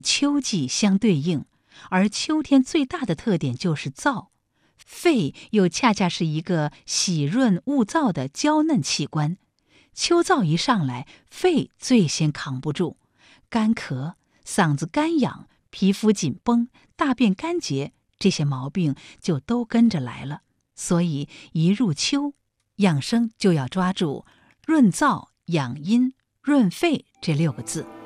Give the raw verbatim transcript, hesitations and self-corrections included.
秋季相对应，而秋天最大的特点就是燥。肺又恰恰是一个喜润恶燥的娇嫩器官，秋燥一上来，肺最先扛不住，干咳、嗓子干痒、皮肤紧绷、大便干结，这些毛病就都跟着来了。所以一入秋，养生就要抓住润燥、养阴、润肺这六个字。